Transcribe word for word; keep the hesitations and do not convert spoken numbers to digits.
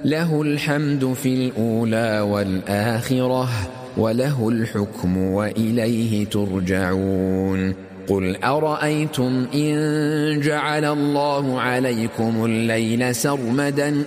له الحمد في الأولى والآخرة وله الحكم وإليه ترجعون قل أرأيتم إن جعل الله عليكم الليل سرمدا